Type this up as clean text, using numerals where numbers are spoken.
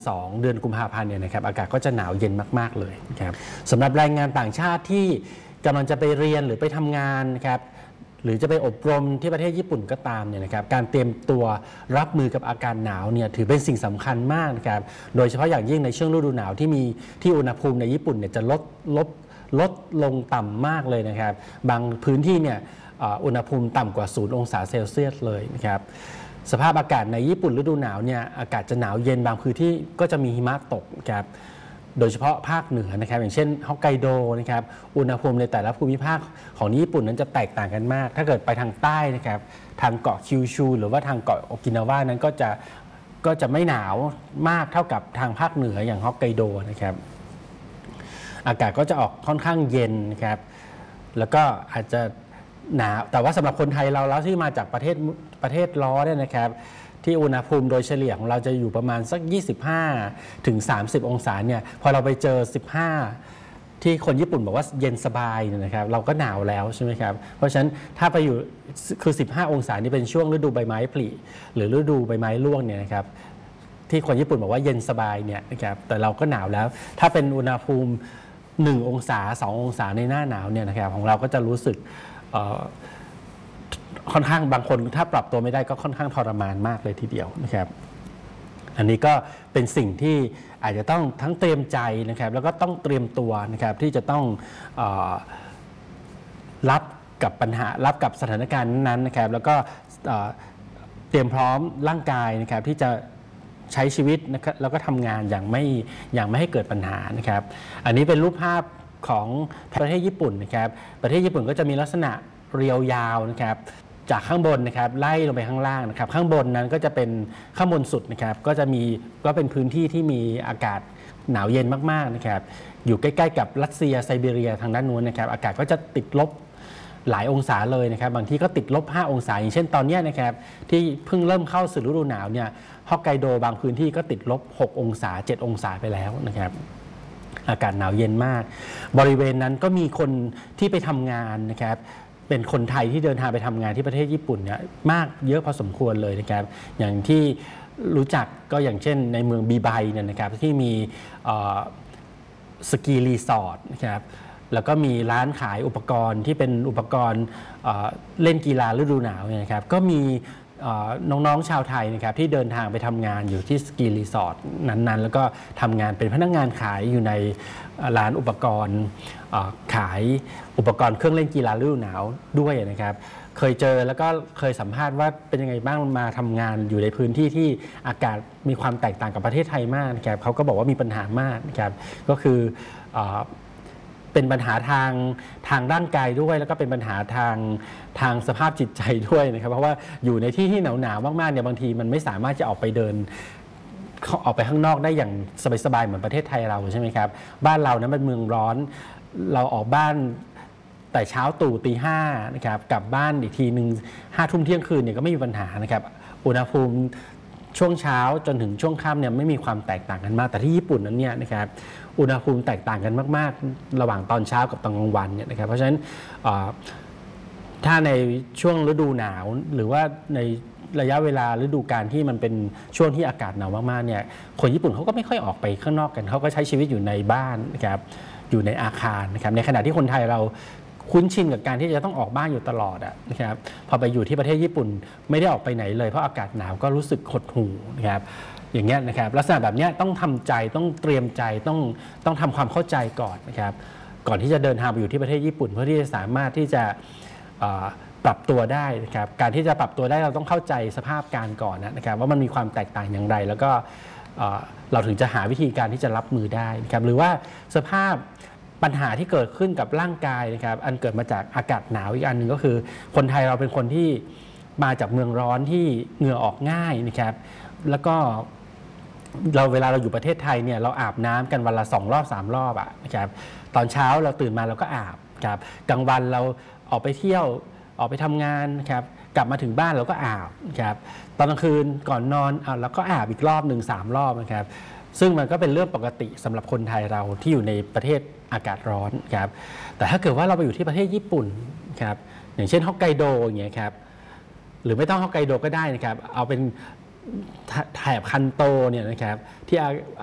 2 เดือนกุมภาพันธ์เนี่ยนะครับอากาศก็จะหนาวเย็นมากๆเลยนะครับสำหรับแรงงานต่างชาติที่กำลังจะไปเรียนหรือไปทำงานนะครับหรือจะไปอบรมที่ประเทศญี่ปุ่นก็ตามเนี่ยนะครับการเตรียมตัวรับมือกับอากาศหนาวเนี่ยถือเป็นสิ่งสำคัญมากนะครับโดยเฉพาะอย่างยิ่งในช่วงฤดูหนาวที่อุณหภูมิในญี่ปุ่นเนี่ยจะลดลงต่ำมากเลยนะครับบางพื้นที่เนี่ยอุณหภูมิต่ำกว่า0 องศาเซลเซียสเลยนะครับสภาพอากาศในญี่ปุ่นฤดูหนาวเนี่ยอากาศจะหนาวเย็นบางพื้นที่ก็จะมีหิมะตกครับโดยเฉพาะภาคเหนือนะครับอย่างเช่นฮอกไกโดนะครับอุณหภูมิในแต่ละภูมิภาคของญี่ปุ่นนั้นจะแตกต่างกันมากถ้าเกิดไปทางใต้นะครับทางเกาะคิวชูหรือว่าทางเกาะโอกินาวานั้นก็จะไม่หนาวมากเท่ากับทางภาคเหนืออย่างฮอกไกโดนะครับอากาศก็จะออกค่อนข้างเย็นนะครับแล้วก็อาจจะหนาวแต่ว่าสำหรับคนไทยเราแล้วที่มาจากประเทศร้อนเนี่ยนะครับที่อุณหภูมิโดยเฉลี่ยของเราจะอยู่ประมาณสัก25 ถึง 30 องศาเนี่ยพอเราไปเจอ15ที่คนญี่ปุ่นบอกว่าเย็นสบายนะครับเราก็หนาวแล้วใช่ไหมครับเพราะฉะนั้นถ้าไปอยู่คือ15 องศานี่เป็นช่วงฤดูใบไม้ผลิหรือฤดูใบไม้ร่วงเนี่ยนะครับที่คนญี่ปุ่นบอกว่าเย็นสบายเนี่ยนะครับแต่เราก็หนาวแล้วถ้าเป็นอุณหภูมิ1 องศา 2 องศาในหน้าหนาวเนี่ยนะครับของเราก็จะรู้สึกค่อนข้างบางคนถ้าปรับตัวไม่ได้ก็ค่อนข้างทรมานมากเลยทีเดียวนะครับอันนี้ก็เป็นสิ่งที่อาจจะต้องทั้งเตรียมใจนะครับแล้วก็ต้องเตรียมตัวนะครับที่จะต้องรับกับปัญหารับกับสถานการณ์นั้นนะครับแล้วก็เตรียมพร้อมร่างกายนะครับที่จะใช้ชีวิตนะครับแล้วก็ทำงานอย่างไม่ให้เกิดปัญหานะครับอันนี้เป็นรูปภาพของประเทศญี่ปุ่นนะครับประเทศญี่ปุ่นก็จะมีลักษณะเรียวยาวนะครับจากข้างบนนะครับไล่ลงไปข้างล่างนะครับข้างบนนั้นก็จะเป็นข้างบนสุดนะครับก็เป็นพื้นที่ที่มีอากาศหนาวเย็นมากๆนะครับอยู่ใกล้ๆกับรัสเซียไซบีเรียทางด้านนู้นนะครับอากาศก็จะติดลบหลายองศาเลยนะครับบางที่ก็ติดลบ5 องศาอย่างเช่นตอนนี้นะครับที่เพิ่งเริ่มเข้าสู่ฤดูหนาวเนี่ยฮอกไกโดบางพื้นที่ก็ติดลบ6 องศา 7 องศาไปแล้วนะครับอากาศหนาวเย็นมากบริเวณนั้นก็มีคนที่ไปทำงานนะครับเป็นคนไทยที่เดินทางไปทำงานที่ประเทศญี่ปุ่นเนี่ยมากเยอะพอสมควรเลยนะครับอย่างที่รู้จักก็อย่างเช่นในเมืองบีไบเนี่ยนะครับที่มีสกีรีสอร์ทนะครับแล้วก็มีร้านขายอุปกรณ์ที่เป็นอุปกรณ์เล่นกีฬาฤดูหนาวเนี่ยนะครับก็มีน้องๆชาวไทยนะครับที่เดินทางไปทำงานอยู่ที่สกีรีสอร์ทนั้นๆแล้วก็ทำงานเป็นพนักงานขายอยู่ในร้านอุปกรณ์ขายอุปกรณ์เครื่องเล่นกีฬาฤดูหนาวด้วยนะครับเคยเจอแล้วก็เคยสัมภาษณ์ว่าเป็นยังไงบ้างมาทำงานอยู่ในพื้นที่ที่อากาศมีความแตกต่างกับประเทศไทยมากนะครับเขาก็บอกว่ามีปัญหามากนะครับก็คือเป็นปัญหาทางร่างกายด้วยแล้วก็เป็นปัญหาทางสภาพจิตใจด้วยนะครับเพราะว่าอยู่ในที่ที่หนาวมากๆเนี่ยบางทีมันไม่สามารถจะออกไปเดินออกไปข้างนอกได้อย่างสบายๆเหมือนประเทศไทยเราใช่ไหมครับบ้านเรานั้นเป็นเมืองร้อนเราออกบ้านแต่เช้าตู่ตี 5นะครับกลับบ้านอีกทีหนึ่ง5 ทุ่มเที่ยงคืนเนี่ยก็ไม่มีปัญหานะครับอุณหภูมิช่วงเช้าจนถึงช่วงค่ำเนี่ยไม่มีความแตกต่างกันมากแต่ที่ญี่ปุ่นนั้นเนี่ยนะครับอุณหภูมิแตกต่างกันมากๆระหว่างตอนเช้ากับตอนกลางวันเนี่ยนะครับเพราะฉะนั้นถ้าในช่วงฤดูหนาวหรือว่าในระยะเวลาฤดูกาลที่มันเป็นช่วงที่อากาศหนาวมากๆเนี่ยคนญี่ปุ่นเขาก็ไม่ค่อยออกไปข้างนอกกันเขาก็ใช้ชีวิตอยู่ในบ้านนะครับอยู่ในอาคารนะครับในขณะที่คนไทยเราคุ้นชินกับการที่จะต้องออกบ้านอยู่ตลอดนะครับพอไปอยู่ที่ประเทศญี่ปุ่นไม่ได้ออกไปไหนเลยเพราะอากาศหนาวก็รู้สึกหดหู่นะครับอย่างเงี้ยนะครับลักษณะแบบนี้ต้องทำใจต้องเตรียมใจต้องทำความเข้าใจก่อนนะครับก่อนที่จะเดินทางไปอยู่ที่ประเทศญี่ปุ่นเพื่อที่จะสามารถที่จะปรับตัวได้นะครับการที่จะปรับตัวได้เราต้องเข้าใจสภาพการก่อนนะครับว่ามันมีความแตกต่างอย่างไรแล้วก็เราถึงจะหาวิธีการที่จะรับมือได้นะครับหรือว่าสภาพปัญหาที่เกิดขึ้นกับร่างกายนะครับอันเกิดมาจากอากาศหนาวอีกอันหนึ่งก็คือคนไทยเราเป็นคนที่มาจากเมืองร้อนที่เหงื่อออกง่ายนะครับแล้วก็เวลาเราอยู่ประเทศไทยเนี่ยเราอาบน้ำกันวันละ2 รอบ 3 รอบนะครับตอนเช้าเราตื่นมาเราก็อาบครับกลางวันเราออกไปเที่ยวออกไปทำงานครับกลับมาถึงบ้านเราก็อาบครับตอนกลางคืนก่อนนอนเราก็อาบอีกรอบ1 3 รอบนะครับซึ่งมันก็เป็นเรื่องปกติสำหรับคนไทยเราที่อยู่ในประเทศอากาศร้อนครับแต่ถ้าเกิดว่าเราไปอยู่ที่ประเทศญี่ปุ่นครับอย่างเช่นฮอกไกโดอย่างเงี้ยครับหรือไม่ต้องฮอกไกโดก็ได้นะครับเอาเป็นแถบคันโตเนี่ยนะครับที่